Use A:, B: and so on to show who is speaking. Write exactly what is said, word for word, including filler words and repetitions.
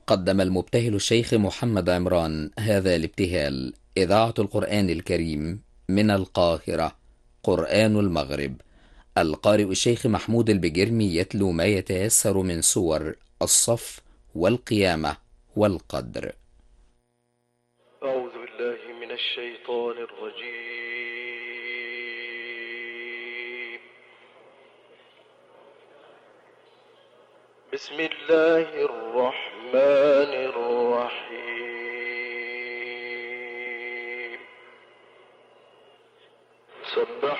A: قدم المبتهل الشيخ محمد عمران هذا الابتهال. إذاعة القرآن الكريم من القاهرة، قرآن المغرب. القارئ الشيخ محمود البجرمي يتلو ما يتيسر من سور الصف والقيامة والقدر.
B: أعوذ بالله من الشيطان الرجيم. بسم الله الرحمن الرحيم. سبح